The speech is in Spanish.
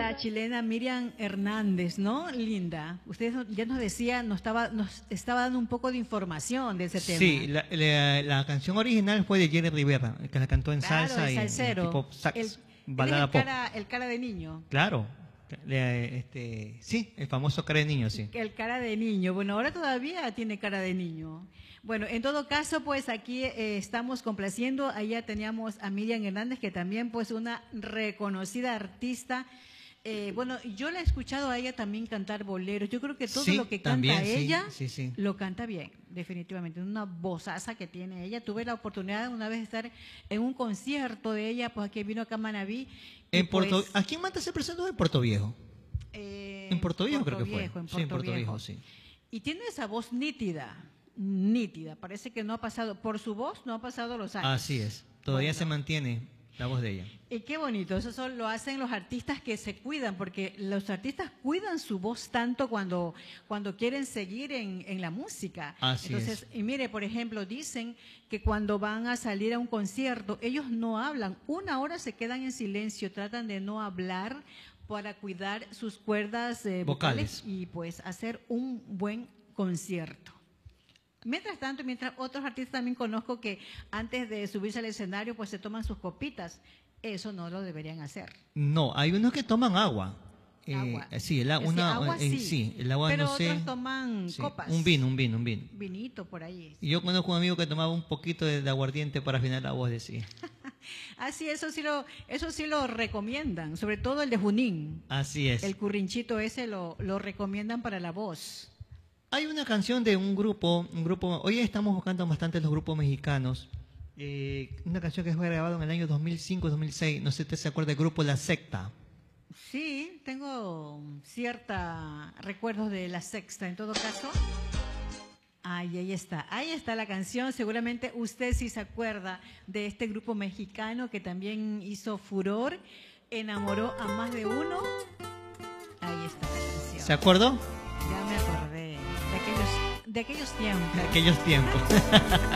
la chilena Miriam Hernández, ¿no? Linda. Usted ya nos decía, nos estaba dando un poco de información de ese tema. Sí, la canción original fue de Jenny Rivera, que la cantó en Claro, salsa el y salsero. tipo sax, Él es balada pop. el cara de niño. Claro, sí, el famoso cara de niño, sí. El cara de niño. Bueno, ahora todavía tiene cara de niño. Bueno, en todo caso, pues aquí estamos complaciendo. Allá teníamos a Miriam Hernández, que también pues una reconocida artista. Bueno, yo la he escuchado a ella también cantar boleros. Yo creo que todo lo que canta ella lo canta bien, definitivamente. Una vozaza que tiene ella. Tuve la oportunidad una vez de estar en un concierto de ella, pues aquí vino acá a Manabí. ¿A quién manda se presentó en Puerto Viejo? En Puerto Viejo creo que fue. En Puerto Viejo, sí. Y tiene esa voz nítida. Parece que no ha pasado, por su voz no ha pasado los años. Así es, todavía se mantiene la voz de ella. Y qué bonito, eso lo hacen los artistas que se cuidan, porque los artistas cuidan su voz tanto cuando quieren seguir en la música. Entonces, y mire, por ejemplo, dicen que cuando van a salir a un concierto, ellos no hablan, 1 hora se quedan en silencio, tratan de no hablar para cuidar sus cuerdas vocales y pues hacer un buen concierto. Mientras tanto, mientras otros artistas también conozco que antes de subirse al escenario pues se toman sus copitas. Eso no lo deberían hacer. No, hay unos que toman agua. Sí, el agua pero no sé. Otros toman copas. Un vino. Vinito por ahí. Y yo conozco un amigo que tomaba un poquito de aguardiente para afinar la voz, decía. Así, eso sí lo recomiendan, sobre todo el de Junín. Así es. El currinchito ese lo recomiendan para la voz. Hay una canción de un grupo, hoy estamos buscando bastante los grupos mexicanos, una canción que fue grabada en el año 2005-2006, no sé si usted se acuerda del grupo La Secta. Sí, tengo cierta recuerdos de La Sexta, en todo caso. Ahí está la canción, seguramente usted sí se acuerda de este grupo mexicano que también hizo furor, enamoró a más de uno. Ahí está la canción. ¿Se acordó? Ya me acordé de aquellos tiempos. De aquellos tiempos.